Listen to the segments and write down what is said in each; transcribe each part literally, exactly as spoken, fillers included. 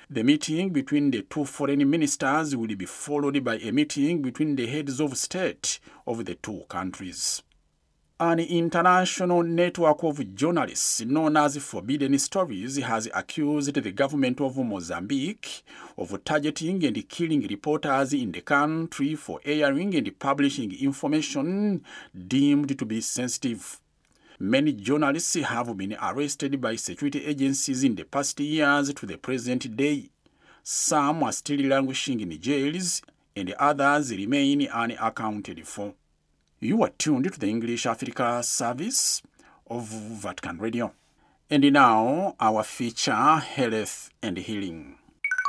The meeting between the two foreign ministers will be followed by a meeting between the heads of state of the two countries. An international network of journalists known as Forbidden Stories has accused the government of Mozambique of targeting and killing reporters in the country for airing and publishing information deemed to be sensitive. Many journalists have been arrested by security agencies in the past years to the present day. Some are still languishing in jails, and others remain unaccounted for. You are tuned to the English Africa service of Vatican Radio. And now, our feature, Health and Healing.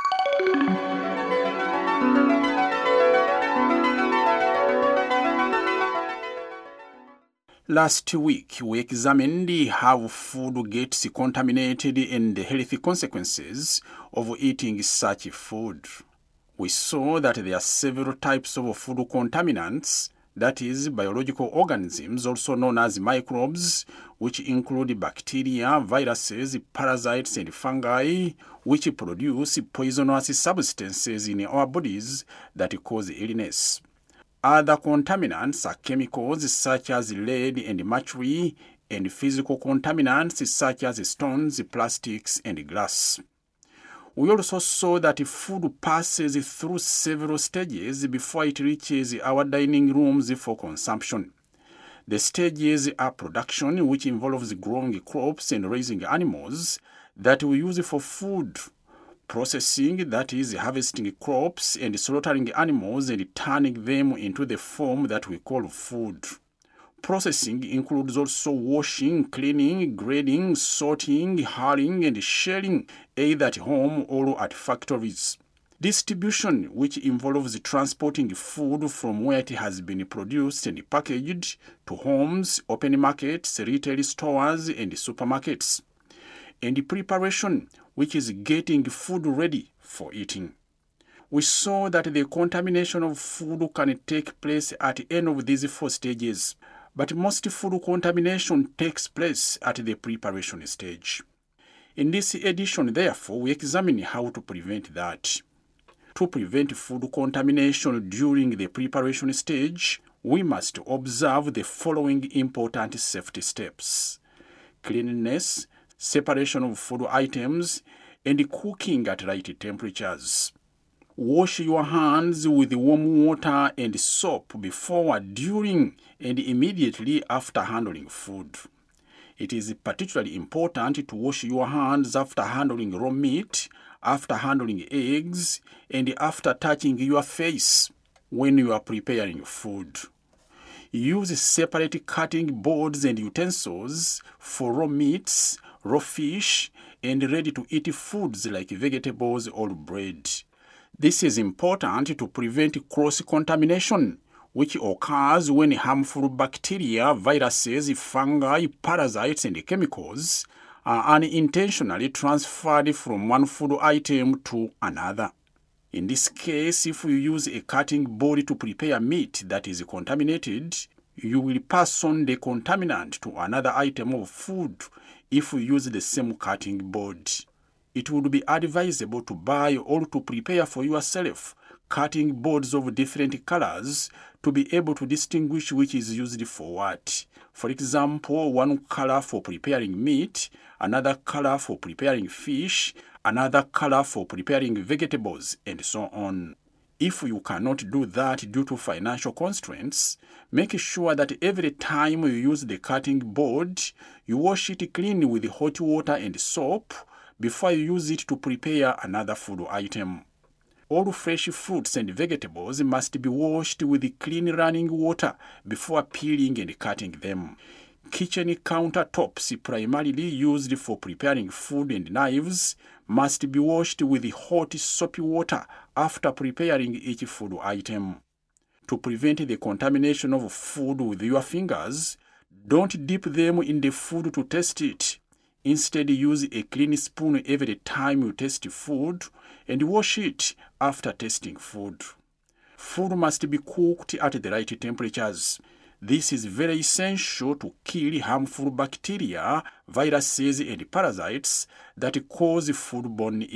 Last week, we examined how food gets contaminated and the health consequences of eating such food. We saw that there are several types of food contaminants, that is, biological organisms, also known as microbes, which include bacteria, viruses, parasites, and fungi, which produce poisonous substances in our bodies that cause illness. Other contaminants are chemicals such as lead and mercury, and physical contaminants such as stones, plastics, and glass. We also saw that food passes through several stages before it reaches our dining rooms for consumption. The stages are production, which involves growing crops and raising animals that we use for food; processing, that is, harvesting crops and slaughtering animals and turning them into the form that we call food. Processing includes also washing, cleaning, grading, sorting, hulling, and shelling, either at home or at factories. Distribution, which involves transporting food from where it has been produced and packaged to homes, open markets, retail stores, and supermarkets. And preparation, which is getting food ready for eating. We saw that the contamination of food can take place at any of these four stages, but most food contamination takes place at the preparation stage. In this edition, therefore, we examine how to prevent that. To prevent food contamination during the preparation stage, we must observe the following important safety steps: cleanliness, separation of food items, and cooking at right temperatures. Wash your hands with warm water and soap before, during, and immediately after handling food. It is particularly important to wash your hands after handling raw meat, after handling eggs, and after touching your face when you are preparing food. Use separate cutting boards and utensils for raw meats, raw fish, and ready-to-eat foods like vegetables or bread. This is important to prevent cross-contamination, which occurs when harmful bacteria, viruses, fungi, parasites, and chemicals are unintentionally transferred from one food item to another. In this case, if you use a cutting board to prepare meat that is contaminated, you will pass on the contaminant to another item of food if you use the same cutting board. It would be advisable to buy or to prepare for yourself cutting boards of different colors to be able to distinguish which is used for what. For example, one color for preparing meat, another color for preparing fish, another color for preparing vegetables, and so on. If you cannot do that due to financial constraints, make sure that every time you use the cutting board, you wash it clean with hot water and soap before you use it to prepare another food item. All fresh fruits and vegetables must be washed with clean running water before peeling and cutting them. Kitchen countertops, primarily used for preparing food, and knives must be washed with hot soapy water after preparing each food item. To prevent the contamination of food with your fingers, don't dip them in the food to taste it. Instead, use a clean spoon every time you taste food and wash it after tasting food. Food must be cooked at the right temperatures. This is very essential to kill harmful bacteria, viruses, and parasites that cause foodborne